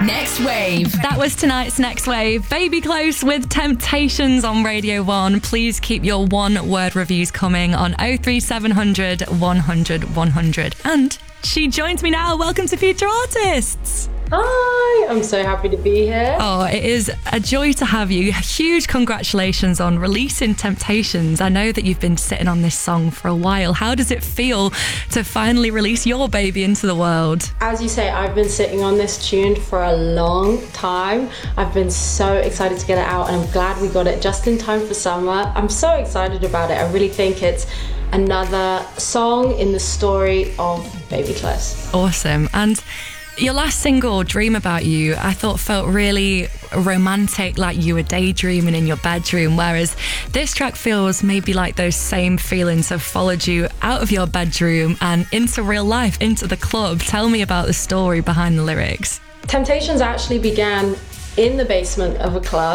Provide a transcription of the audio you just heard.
Next Wave. That was tonight's Next Wave. Baby Close with Temptations on Radio 1. Please keep your one-word reviews coming on 03700 100 100. And she joins me now. Welcome to Future Artists. Hi, I'm so happy to be here. Oh, it is a joy to have you. Huge congratulations on releasing Temptations. I know that you've been sitting on this song for a while. How does it feel to finally release your baby into the world? As you say, I've been sitting on this tune for a long time. I've been so excited to get it out, and I'm glad we got it just in time for summer. I'm so excited about it. I really think it's another song in the story of Baby Close. Awesome. And your last single, Dream About You, I thought felt really romantic, like you were daydreaming in your bedroom, whereas this track feels maybe like those same feelings have followed you out of your bedroom and into real life, into the club. Tell me about the story behind the lyrics. Temptations actually began in the basement of a club.